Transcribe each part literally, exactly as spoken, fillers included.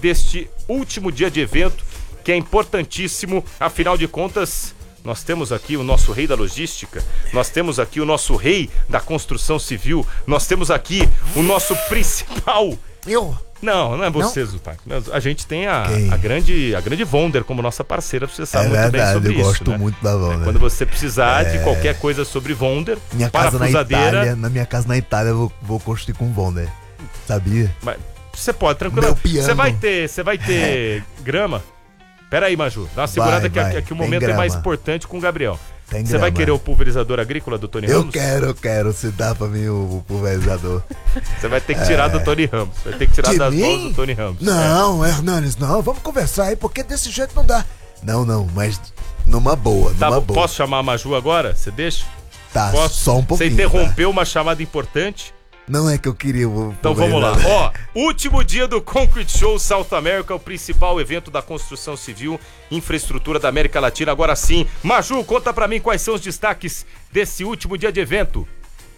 deste último dia de evento, que é importantíssimo, afinal de contas, nós temos aqui o nosso rei da logística, nós temos aqui o nosso rei da construção civil, nós temos aqui o nosso principal... Eu? Não, não é você, Zupac. A gente tem a, a grande a grande Wonder como nossa parceira, você sabe é muito verdade, bem sobre eu isso. Gosto né? muito da Wonder. Quando você precisar é... de qualquer coisa sobre Wonder, minha casa na Itália, na minha casa na Itália eu vou, vou construir com Wonder. Sabia? Mas você pode, tranquilo. Você vai ter, você vai ter grama? Pera aí, Maju. Dá uma segurada vai, que, vai. que o momento grama. é mais importante com o Gabriel. Você vai querer o pulverizador agrícola do Tony eu Ramos? Eu quero, eu quero. Se dá pra mim o, o pulverizador. Você vai ter que tirar é... do Tony Ramos. Vai ter que tirar de das mim? mãos do Tony Ramos. Não, é. Hernanes, não. Vamos conversar aí, porque desse jeito não dá. Não, não, mas numa boa, numa tá, boa. Posso chamar a Maju agora? Você deixa? Tá, Posso? só um pouquinho. Você interrompeu tá. uma chamada importante? Não é que eu queria... O então vamos lá. Ó, último dia do Concrete Show South America, o principal evento da construção civil, infraestrutura da América Latina. Agora sim, Maju, conta pra mim quais são os destaques desse último dia de evento.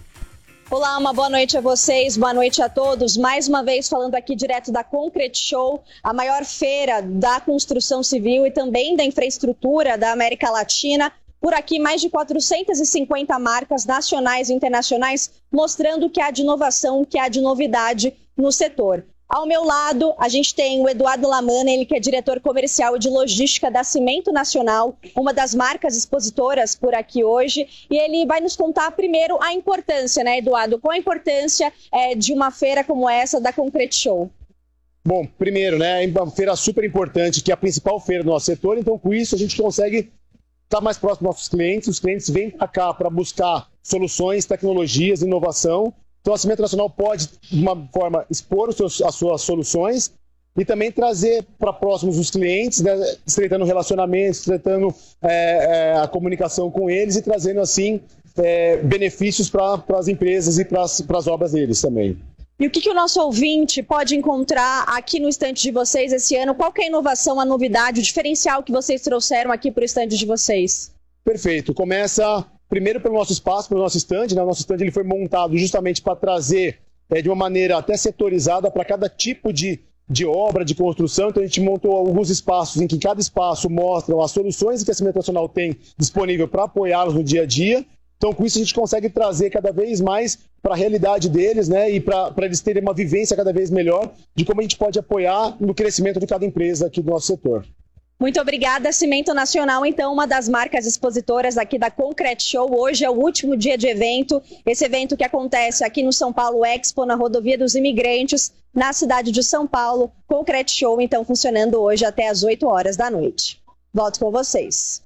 Olá, uma boa noite a vocês, boa noite a todos. Mais uma vez falando aqui direto da Concrete Show, a maior feira da construção civil e também da infraestrutura da América Latina. Por aqui, mais de quatrocentas e cinquenta marcas nacionais e internacionais mostrando o que há de inovação, o que há de novidade no setor. Ao meu lado, a gente tem o Eduardo Lamana, ele que é diretor comercial e de logística da Cimento Nacional, uma das marcas expositoras por aqui hoje. E ele vai nos contar primeiro a importância, né, Eduardo? Qual a importância é, de uma feira como essa da Concrete Show? Bom, primeiro, né, é uma feira super importante, que é a principal feira do nosso setor, então com isso a gente consegue estar mais próximo dos nossos clientes, os clientes vêm para cá para buscar soluções, tecnologias, inovação. Então a Cimento Nacional pode, de uma forma, expor os seus, as suas soluções e também trazer para próximos os clientes, né, estreitando relacionamentos, estreitando é, é, a comunicação com eles e trazendo, assim, é, benefícios para as empresas e para as obras deles também. E o que, que o nosso ouvinte pode encontrar aqui no estande de vocês esse ano? Qual que é a inovação, a novidade, o diferencial que vocês trouxeram aqui para o estande de vocês? Perfeito. Começa primeiro pelo nosso espaço, pelo nosso estande. Né? O nosso estande ele foi montado justamente para trazer é, de uma maneira até setorizada para cada tipo de, de obra, de construção. Então a gente montou alguns espaços em que cada espaço mostra as soluções que a Cimento Nacional tem disponível para apoiá-los no dia a dia. Então, com isso, a gente consegue trazer cada vez mais para a realidade deles, né, e para eles terem uma vivência cada vez melhor de como a gente pode apoiar no crescimento de cada empresa aqui do nosso setor. Muito obrigada, Cimento Nacional, então, uma das marcas expositoras aqui da Concrete Show. Hoje é o último dia de evento, esse evento que acontece aqui no São Paulo Expo, na Rodovia dos Imigrantes, na cidade de São Paulo. Concrete Show, então, funcionando hoje até às oito horas da noite. Volto com vocês.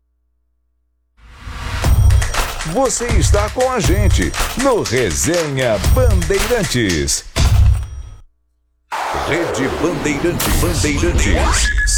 Você está com a gente no Resenha Bandeirantes. Rede Bandeirantes. Bandeirantes.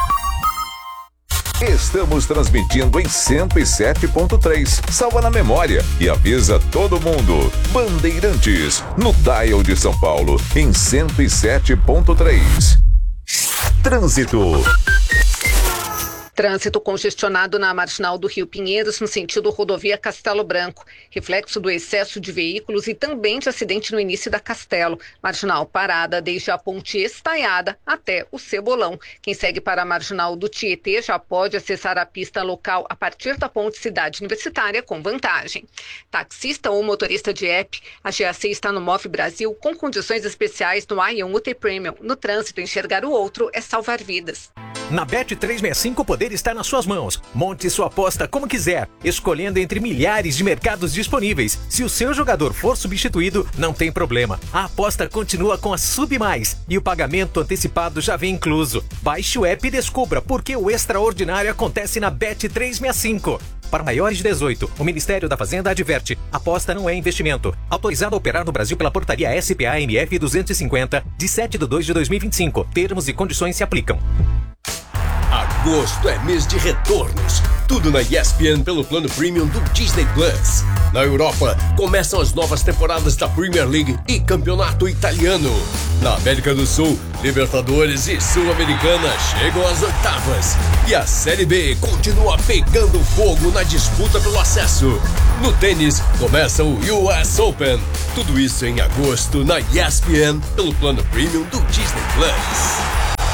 Estamos transmitindo em cento e sete ponto três. Salva na memória e avisa todo mundo. Bandeirantes, no dial de São Paulo, em cento e sete ponto três. Trânsito. Trânsito congestionado na Marginal do Rio Pinheiros, no sentido rodovia Castelo Branco. Reflexo do excesso de veículos e também de acidente no início da Castelo. Marginal parada desde a Ponte Estaiada até o Cebolão. Quem segue para a Marginal do Tietê já pode acessar a pista local a partir da Ponte Cidade Universitária com vantagem. Taxista ou motorista de app, a G A C está no Move Brasil com condições especiais no Ion U T Premium. No trânsito, enxergar o outro é salvar vidas. Na Bet trezentos e sessenta e cinco, o poder está nas suas mãos. Monte sua aposta como quiser, escolhendo entre milhares de mercados disponíveis. Se o seu jogador for substituído, não tem problema. A aposta continua com a Sub Mais e o pagamento antecipado já vem incluso. Baixe o app e descubra por que o extraordinário acontece na Bet trezentos e sessenta e cinco. Para maiores de dezoito, o Ministério da Fazenda adverte: aposta não é investimento. Autorizado a operar no Brasil pela portaria S P A M F duzentos e cinquenta, de sete de dois de dois mil e vinte e cinco. Termos e condições se aplicam. Agosto é mês de retornos. Tudo na E S P N pelo plano Premium do Disney Plus. Na Europa, começam as novas temporadas da Premier League e Campeonato Italiano. Na América do Sul, Libertadores e Sul-Americana chegam às oitavas. E a Série B continua pegando fogo na disputa pelo acesso. No tênis, começa o U S Open. Tudo isso em agosto na E S P N pelo plano Premium do Disney Plus.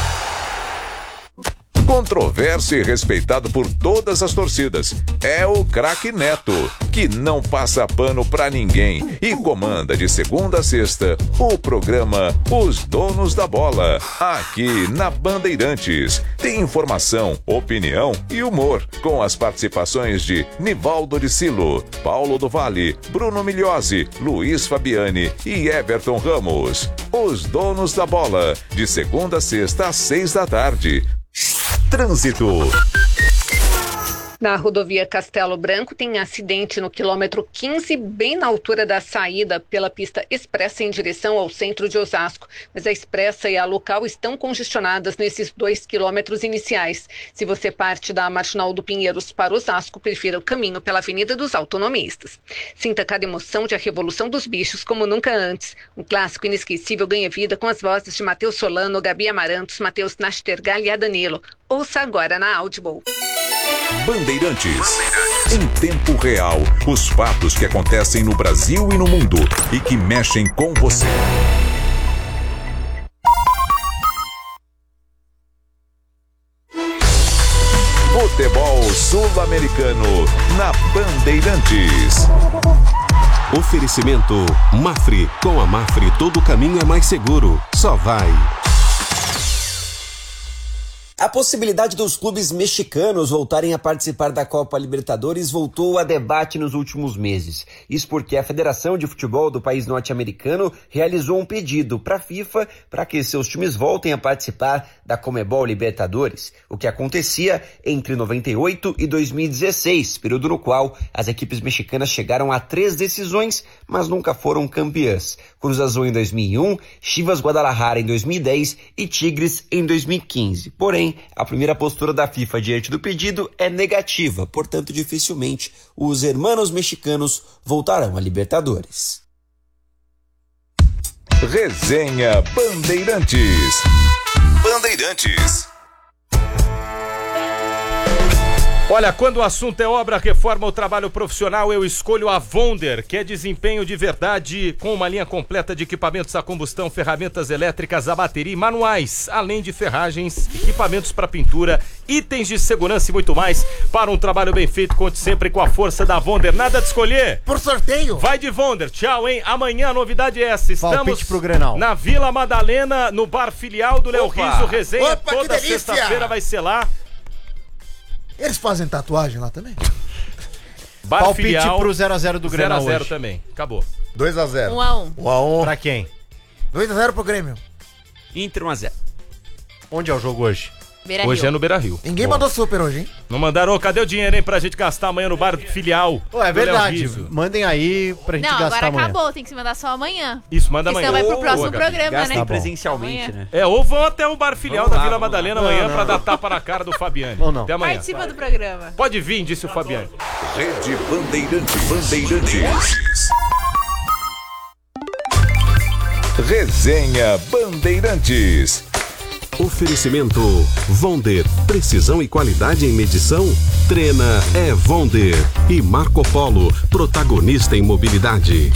Controverso e respeitado por todas as torcidas. É o craque Neto, que não passa pano pra ninguém e comanda de segunda a sexta o programa Os Donos da Bola, aqui na Bandeirantes. Tem informação, opinião e humor, com as participações de Nivaldo de Silo, Paulo do Vale, Bruno Migliosi, Luiz Fabiani e Everton Ramos. Os Donos da Bola, de segunda a sexta às seis da tarde. Trânsito. Na rodovia Castelo Branco tem acidente no quilômetro quinze, bem na altura da saída pela pista expressa em direção ao centro de Osasco. Mas a expressa e a local estão congestionadas nesses dois quilômetros iniciais. Se você parte da Marginal do Pinheiros para Osasco, prefira o caminho pela Avenida dos Autonomistas. Sinta cada emoção de A Revolução dos Bichos como nunca antes. Um clássico inesquecível ganha vida com as vozes de Matheus Solano, Gabi Amarantos, Matheus Nastergal e Adanilo. Ouça agora na Audible. Bandeirantes. Em tempo real, os fatos que acontecem no Brasil e no mundo e que mexem com você. Futebol sul-americano na Bandeirantes. Oferecimento Mafre. Com a Mafre todo caminho é mais seguro. Só vai. A possibilidade dos clubes mexicanos voltarem a participar da Copa Libertadores voltou a debate nos últimos meses. Isso porque a Federação de Futebol do país norte-americano realizou um pedido para a FIFA para que seus times voltem a participar da Conmebol Libertadores, o que acontecia entre noventa e oito e dois mil e dezesseis, período no qual as equipes mexicanas chegaram a três decisões, mas nunca foram campeãs. Cruz Azul em dois mil e um, Chivas Guadalajara em dois mil e dez e Tigres em dois mil e quinze. Porém, a primeira postura da FIFA diante do pedido é negativa, portanto, dificilmente os hermanos mexicanos voltarão à Libertadores. Resenha Bandeirantes. Bandeirantes. Olha, quando o assunto é obra, reforma ou trabalho profissional, eu escolho a Vonder, que é desempenho de verdade, com uma linha completa de equipamentos a combustão, ferramentas elétricas a bateria e manuais, além de ferragens, equipamentos para pintura, itens de segurança e muito mais. Para um trabalho bem feito, conte sempre com a força da Vonder. Nada de escolher. Por sorteio. Vai de Vonder. Tchau, hein? Amanhã a novidade é essa. Estamos pro Grenal. Na Vila Madalena, no bar filial do Léo Rizzo. Resenha Opa, toda sexta-feira vai ser lá. Eles fazem tatuagem lá também? Bar Palpite filial, pro zero a zero do Grenal zero a zero hoje. também. Acabou. dois a zero. um a um. um a um. Pra quem? dois a zero pro Grêmio. Inter um a zero. Onde é o jogo hoje? Beira Hoje Rio. é no Beira Rio. Ninguém Boa. mandou super hoje, hein? Não mandaram? Cadê o dinheiro, hein, pra gente gastar amanhã no bar filial? Pô, é do Léo verdade. Rizzo? Mandem aí pra gente Não, gastar agora amanhã. acabou, tem que se mandar só amanhã. Isso, manda Porque amanhã. senão vai pro Ô, próximo Gabi. programa, Gastem né? presencialmente, Amanhã. né? É, ou vão até o bar filial Vamos da lá, Vila vamos lá. Madalena Não, amanhã não, pra não. dar tapa na cara do Fabiane. Não, não. Até amanhã. Participa do programa. Pode vir, disse o Fabiane. Rede Bandeirantes. Bandeirantes. Resenha Bandeirantes. Oferecimento Vonder. Precisão e qualidade em medição? Trena é Vonder. E Marco Polo. Protagonista em mobilidade.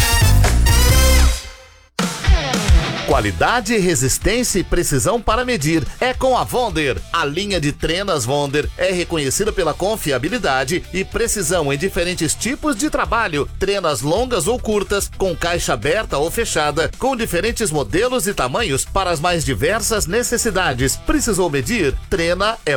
Qualidade, resistência e precisão para medir. É com a Vonder. A linha de trenas Vonder é reconhecida pela confiabilidade e precisão em diferentes tipos de trabalho. Trenas longas ou curtas, com caixa aberta ou fechada, com diferentes modelos e tamanhos para as mais diversas necessidades. Precisou medir? Trena é